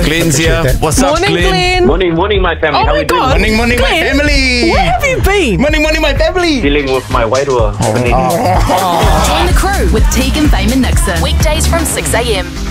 Glenn's here. What's up, Morning, Glenn? Glenn. Morning, my family. Oh How my are you doing? God. Morning, my Glenn, family. Where have you been? Morning, my family. Dealing with my widow. Join the crew with Tegan, Fame and Nixon. Weekdays from 6 a.m.